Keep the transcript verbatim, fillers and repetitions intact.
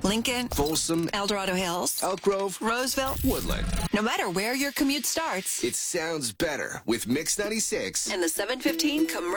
Lincoln, Folsom, El Dorado Hills, Elk Grove, Roseville. Woodland. No matter where your commute starts, It sounds better with Mix ninety-six. and the seven fifteen commercial